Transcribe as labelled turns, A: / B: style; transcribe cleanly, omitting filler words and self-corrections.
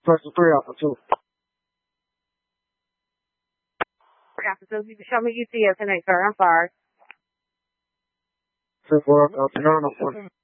A: Person 3, Alpha 2.
B: Alpha 2, you can show me ETA tonight, sir. I'm sorry.
A: 10-4, Alpha 9,